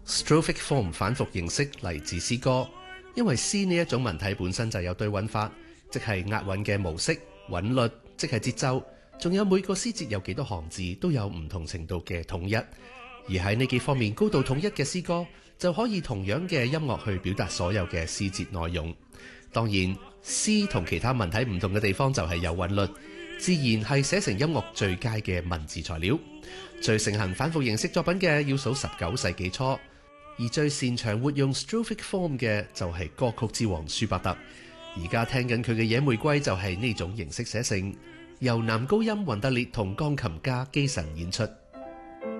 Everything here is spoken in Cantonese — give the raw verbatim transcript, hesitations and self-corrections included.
Strophic form 反復形式嚟自詩歌，因為詩呢一種文體本身就有對韻法，即係押韻嘅模式，韻律即係節奏，仲有每個詩節有幾多行字都有唔同程度嘅統一。而喺呢幾方面高度統一嘅詩歌，就可以同樣嘅音樂去表達所有嘅詩節內容。當然，詩同其他文體唔同嘅地方就係有韻律，自然係寫成音樂最佳嘅文字材料。最盛行反復形式作品嘅要數十九世紀初，而最擅長活用 Strophic form 嘅就係歌曲之王舒伯特。而家聽緊佢嘅野玫瑰就係呢種形式寫成，由男高音雲德烈同鋼琴家基神演出。